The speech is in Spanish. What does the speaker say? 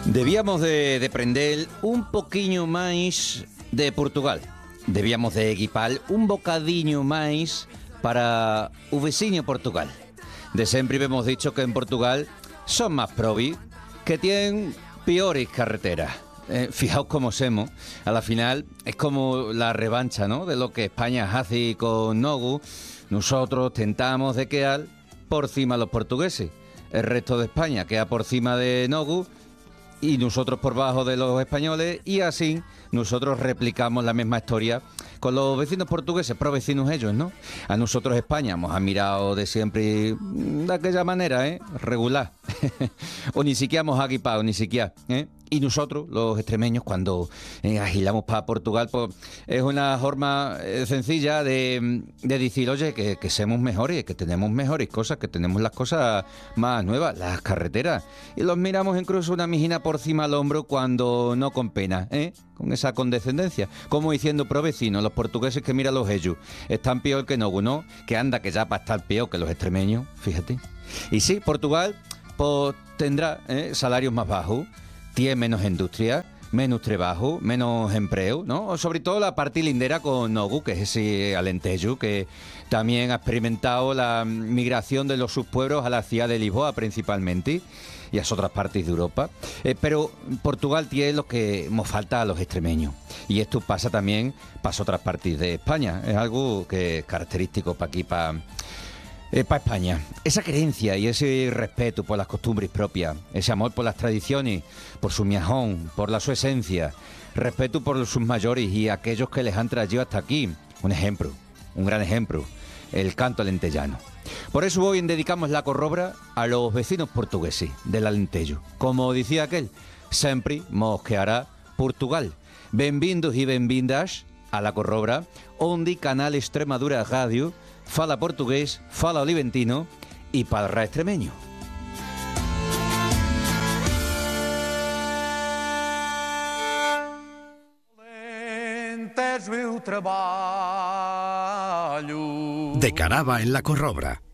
Debíamos de aprender un poquinho máis de Portugal. Debíamos de equipar un bocadiño máis para o veciño Portugal. De sempre hemos dicho que en Portugal son más probi, que tienen peores carreteras. Fijaos cómo somos. A la final es como la revancha, ¿no?, de lo que España hace con Nogu. Nosotros tentamos de quedar por cima de los portugueses. El resto de España queda por cima de Nogu y nosotros por bajo de los españoles, y así nosotros replicamos la misma historia con los vecinos portugueses, pro vecinos ellos, ¿no? A nosotros España nos ha mirado de siempre de aquella manera, regular. O ni siquiera hemos equipado, ni siquiera, Y nosotros, los extremeños, cuando agilamos para Portugal, pues es una forma sencilla de decir, oye, que somos mejores, que tenemos mejores cosas, que tenemos las cosas más nuevas, las carreteras. Y los miramos incluso una mijina por cima al hombro cuando no con pena, con esa condescendencia. Como diciendo, pro vecino, los portugueses que miran los ellos, están peor que no, que anda, que ya para estar peor que los extremeños, fíjate. Y sí, Portugal pues tendrá salarios más bajos, tiene menos industria, menos trabajo, menos empleo, ¿no? Sobre todo la parte lindera con Nogu, que es ese Alentejo, que también ha experimentado la migración de los subpueblos a la ciudad de Lisboa principalmente y a otras partes de Europa. Pero Portugal tiene lo que nos falta a los extremeños. Y esto pasa también para otras partes de España. Es algo que es característico para aquí, para España. Esa creencia y ese respeto por las costumbres propias, ese amor por las tradiciones, por su miajón, por su esencia, respeto por sus mayores y aquellos que les han traído hasta aquí. Un ejemplo, un gran ejemplo, el canto alentejano. Por eso hoy dedicamos la corrobra a los vecinos portugueses del Alentejo. Como decía aquel, siempre nos quedará Portugal. Benvindos y benvindas a la corrobra, onde Canal Extremadura Radio fala portugués, fala oliventino y parla extremeño. De Caraba en la corrobra.